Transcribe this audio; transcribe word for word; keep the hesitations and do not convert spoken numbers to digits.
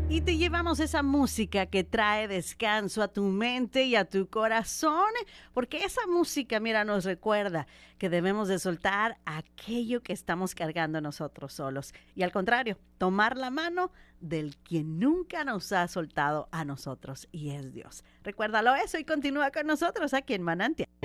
Y te llevamos esa música que trae descanso a tu mente y a tu corazón, porque esa música, mira, nos recuerda que debemos de soltar aquello que estamos cargando nosotros solos. Y al contrario, tomar la mano del quien nunca nos ha soltado a nosotros, y es Dios. Recuérdalo eso y continúa con nosotros aquí en Manantial.